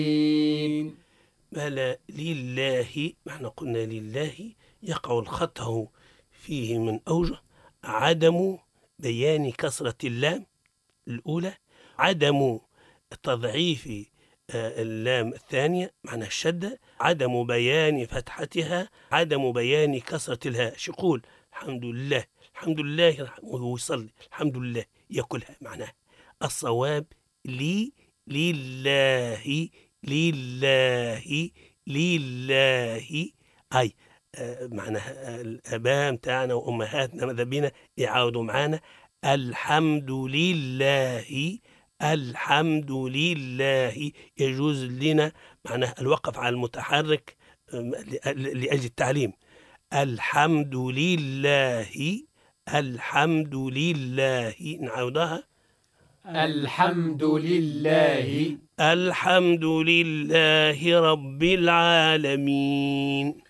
بلى لله، معنى قلنا لله يقع الخطأ فيه من أوجه: عدم بيان كسرة اللام الأولى، عدم تضعيف اللام الثانية معنى الشدة، عدم بيان فتحتها، عدم بيان كسرة الهاء. يقول الحمد لله، الحمد لله، وهو يصلي الحمد لله يأكلها. معناه الصواب لله، لله، لله. أي معناها الآباء متاعنا وأمهاتنا ماذا بينا يعاودوا معانا: الحمد لله، الحمد لله. يجوز لنا معناه الوقف على المتحرك لأجل التعليم. الحمد لله، الحمد لله. نعاودها: الحمد لله، الحمد لله رب العالمين.